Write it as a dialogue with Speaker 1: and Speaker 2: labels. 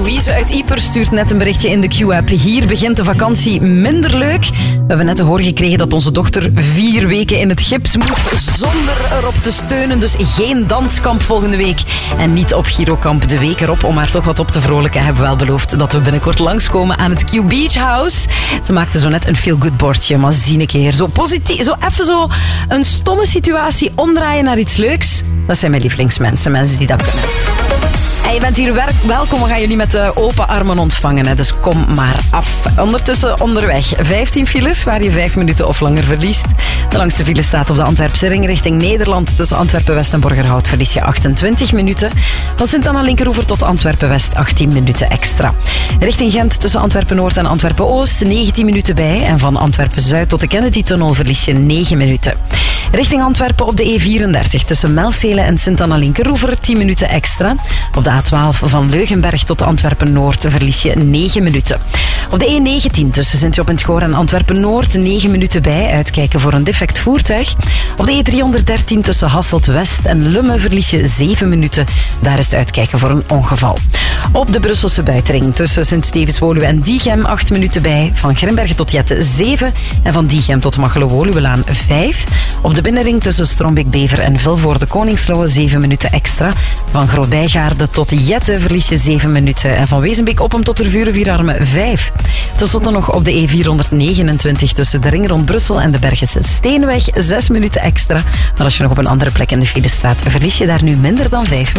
Speaker 1: Louise uit Ieper stuurt net een berichtje in de Q-app. Hier begint de vakantie minder leuk. We hebben net te horen gekregen dat onze dochter 4 weken in het gips moet zonder erop te steunen. Dus geen danskamp volgende week. En niet op Girokamp de week erop. Om haar toch wat op te vrolijken hebben we wel beloofd dat we binnenkort langskomen aan het Q Beach House. Ze maakte zo net een feel-good bordje. Maar zie een keer. Zo positief, zo even zo een stomme situatie omdraaien naar iets leuks. Dat zijn mijn lievelingsmensen. Mensen die dat kunnen. En je bent hier welkom, we gaan jullie met open armen ontvangen. Hè. Dus kom maar af. Ondertussen onderweg 15 files waar je 5 minuten of langer verliest. De langste file staat op de Antwerpse ring richting Nederland. Tussen Antwerpen-West en Borgerhout verlies je 28 minuten. Van Sint-Anna-Linkeroever tot Antwerpen-West 18 minuten extra. Richting Gent tussen Antwerpen-Noord en Antwerpen-Oost 19 minuten bij. En van Antwerpen-Zuid tot de Kennedy-tunnel verlies je 9 minuten. Richting Antwerpen op de E34 tussen Melcelen en Sint-Anna-Linkeroever 10 minuten extra. Op de A12 van Leugenberg tot Antwerpen-Noord verlies je 9 minuten. Op de E19 tussen Sint-Job en Schoor en Antwerpen-Noord 9 minuten bij. Uitkijken voor een defect voertuig. Op de E313 tussen Hasselt-West en Lummen verlies je 7 minuten. Daar is het uitkijken voor een ongeval. Op de Brusselse buitenring tussen Sint-Stevens-Woluwe en Diegem 8 minuten bij. Van Grimbergen tot Jette 7 en van Diegem tot Machelen-Woluwelaan 5. Op de binnenring tussen Strombeek-Bever en Vilvoorde-Koningslauwe 7 minuten extra. Van Grootbijgaarde tot Jette verlies je 7 minuten. En van Wezenbeek-Oppem tot Tervuren-Vierarmen 5. Ten slotte nog op de E429 tussen de ring rond Brussel en de Bergense Steenweg 6 minuten extra. Maar als je nog op een andere plek in de file staat, verlies je daar nu minder dan 5 minuten.